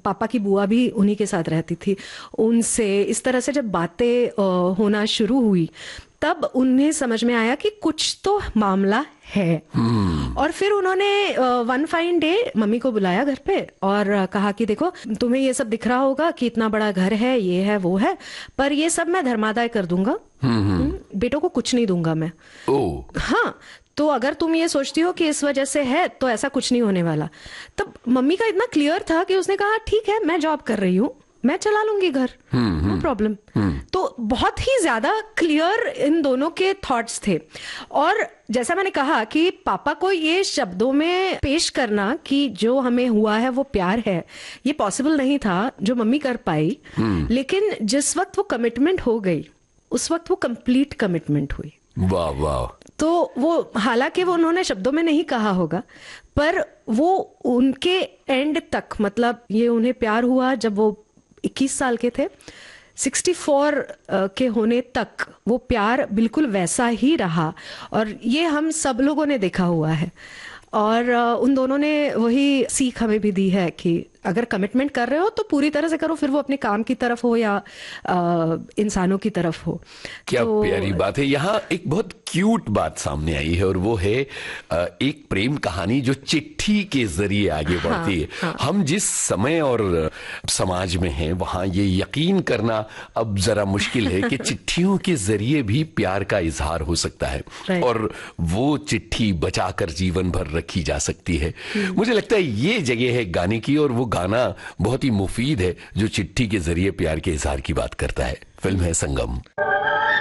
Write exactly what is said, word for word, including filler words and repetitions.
पापा की बुआ भी उन्हीं के साथ रहती थी, उनसे इस तरह से जब बातें होना शुरू हुई तब उन्हें समझ में आया कि कुछ तो मामला है। hmm. और फिर उन्होंने वन फाइन डे मम्मी को बुलाया घर पे और कहा कि देखो, तुम्हें ये सब दिख रहा होगा कि इतना बड़ा घर है, ये है वो है, पर ये सब मैं धर्मादाय कर दूंगा। hmm. बेटों को कुछ नहीं दूंगा मैं। oh. हाँ, तो अगर तुम ये सोचती हो कि इस वजह से है तो ऐसा कुछ नहीं होने वाला। तब मम्मी का इतना क्लियर था कि उसने कहा ठीक है, मैं जॉब कर रही हूँ, मैं चला लूंगी घर, नो प्रॉब्लम। तो बहुत ही ज्यादा क्लियर इन दोनों के थॉट्स थे। और जैसा मैंने कहा कि पापा को ये शब्दों में पेश करना कि जो हमें हुआ है वो प्यार है, ये पॉसिबल नहीं था जो मम्मी कर पाई। लेकिन जिस वक्त वो कमिटमेंट हो गई उस वक्त वो कंप्लीट कमिटमेंट हुई। वाह वाह। तो वो हालांकि वो उन्होंने शब्दों में नहीं कहा होगा, पर वो उनके एंड तक, मतलब ये उन्हें प्यार हुआ जब वो इक्कीस साल के थे, चौंसठ के होने तक वो प्यार बिल्कुल वैसा ही रहा। और ये हम सब लोगों ने देखा हुआ है। और उन दोनों ने वही सीख हमें भी दी है कि अगर कमिटमेंट कर रहे हो तो पूरी तरह से करो, फिर वो अपने काम की तरफ हो या आ, इंसानों की तरफ हो। क्या तो प्यारी बात है। यहाँ एक बहुत क्यूट बात सामने आई है और वो है एक प्रेम कहानी जो चिट्ठी के जरिए आगे बढ़ती है। हाँ, हाँ। हम जिस समय और समाज में हैं वहां ये यकीन करना अब जरा मुश्किल है कि चिट्ठियों के जरिए भी प्यार का इजहार हो सकता है और वो चिट्ठी बचाकर जीवन भर रखी जा सकती है। मुझे लगता है ये जगह है गाने की, और वो गाना बहुत ही मुफीद है जो चिट्ठी के जरिए प्यार के इजहार की बात करता है। फिल्म है संगम।